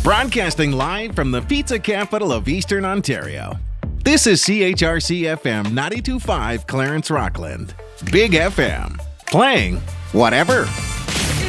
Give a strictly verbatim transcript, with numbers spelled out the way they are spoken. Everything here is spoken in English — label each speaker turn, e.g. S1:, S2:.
S1: Broadcasting live from the pizza capital of Eastern Ontario. This is C H R C F M ninety-two point five Clarence Rockland. Big F M. Playing whatever.